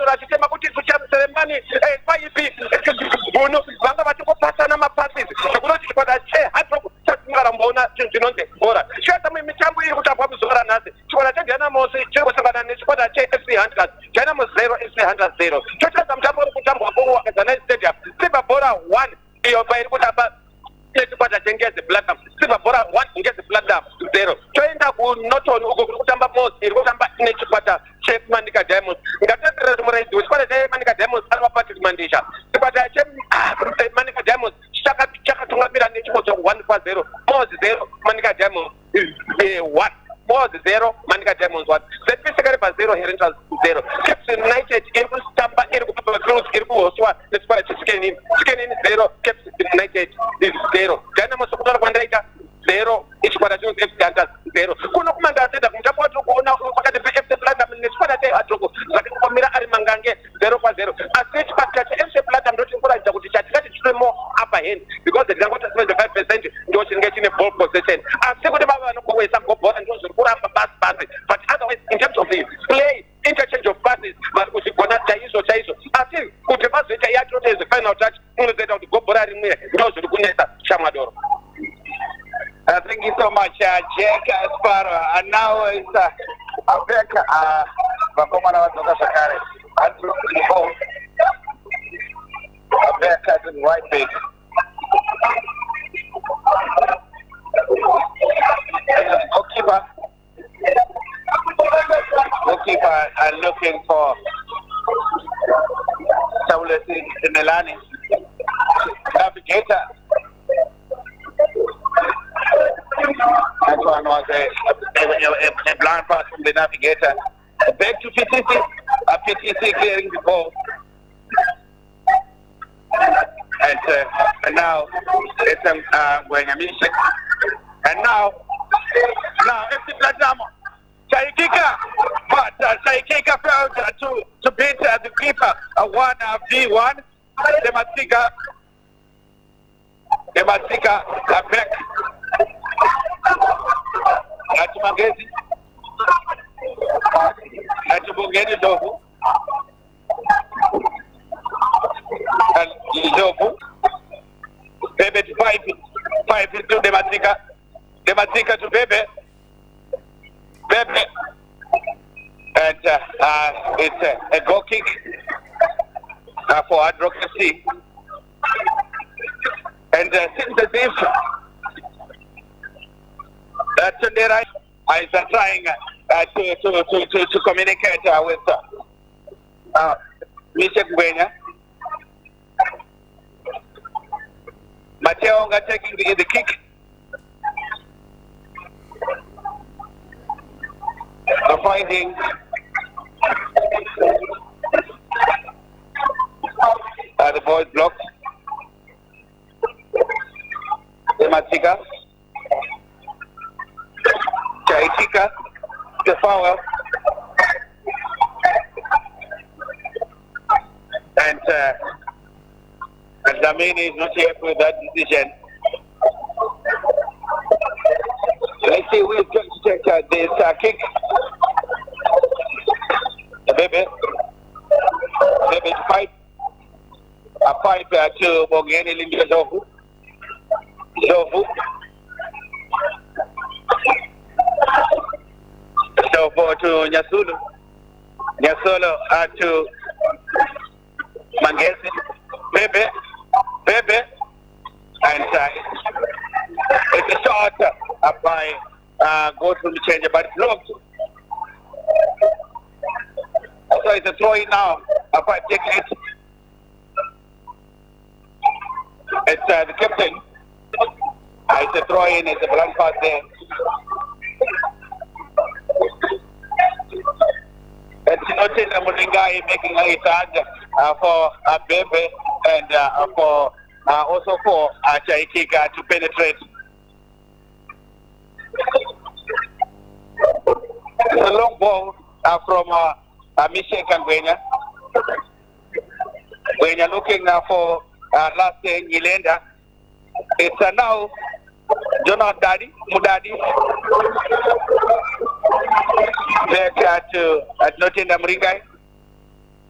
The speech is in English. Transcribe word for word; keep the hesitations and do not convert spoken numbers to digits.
Masora achitema kuti kuchamuseremani paipi buno vanga vatikopasana mapasisi zvekunoti chikwata chehadrock chatingaramboona chinhu chinonzi bhora chiosa mitambo iri kutambwa muzora nhasi chikwata chedynamos chiri kusangana nechikwata cheFC Hunters Dynamos zero F C Hunters zero totarisa mutambo uri kutambwa kuwakazanai stadium Silver Bora one iyo pairi kutamba nechikwata chengezi Platinum Silver Bora one ngezi Platinum zero toenda kuNorton uko kuri kutamba Mos iri kutamba nechikwata cheManika Diamonds ngateterere muraidzi wechikwata cheManika Diamonds ari waPatrick Mandisha chikwata cheManika Diamonds chakatungamira nechimodzo one kwa zero Mos zero Manika Diamonds one Mos zero Manika Diamonds one Zepisikareba zero Herentals zero Caps United iri kutamba iri kupamba Cruise iri kuhoswa nechikwata cheChickenin Chickenin zero Caps United zero Dynamos kutaura kwandaita zero ichikwata chinonzi F C Hunters zero kuno kumandasenda kumutambo watiri kuona pakati peF C Platinum nechikwata cheHadrock zvakakomira ari mangange zero kwa zero asi chikwata cheF C Platinum ndochikuratidza kuti chatingati chiri more upper hand because ndingangoti seventy-five percent ndo chinenge chine ball possession asi kuti vava vanokowesa gobhora ndo zviri kuramba basi basi but otherwise in terms of the play interchange of passes vari kuzvigona chaizvo chaizvo asi kuti vazoita yatoti as a final touch unozoita kuti gobhora rimwe ndo zviri kunetsa shamwadoro. Uh, thank you so much, uh, Jack Sparrow. And now it's uh, Abek uh, Vakomana Watoka Sakare. And through the ball. Abek has been right big. Goalkeeper. Goalkeeper are looking for Saulesi Melani. Navigator. That one was a, a, a, a blind pass from the Navigator. Back to P T C. Uh, P T C clearing the ball. And, uh, and now it's um, uh, Wenyamisha. And now, now F C Platinum. Chaikika. But uh, Chaikika failed uh, to, to beat uh, the keeper. Uh, one uh, V one. Demasika. Demasika uh, back. Atumangezi Atubongeni Ndovu and Ndovu Bebe to five five to Demasika Demasika to Bebe Bebe and uh, uh, it's uh, a goal kick uh, for Hadrock F C and uh, since the team Uh, Tundera is uh, trying uh, to, to, to, to, to communicate uh, with uh, uh, Michel Gwenya. Mateo Onga taking the, the kick. Uh, finding uh, the ball is blocked. Demasika. Chaitika, the foul, and uh, and Dlamini is not here with that decision. Let's see who's going to take uh, this uh, kick. The baby, baby fight, a fight uh, to Bongeni Lindia Zofu. Zofu. So for to Nyasulu, Nyasolo uh, to Mangesi, Bebe, Bebe, and uh, it's a shot uh, by uh, go to the changer, but it's blocked. So it's a throw in now uh, by take it. It's uh, the captain. Uh, it's a throw in, it's a blank pass there. It's Notin Mulingai making a charge uh, for uh, Bebe and uh, for uh, also for uh, Chaikika to penetrate. It's a long ball uh, from uh, uh, Michel Kangwenya. Gwenya looking uh, for uh, last day Nyilenda. It's uh, now Jonah Daddy, Mudadi. Back uh, to uh, Notin Mulingai.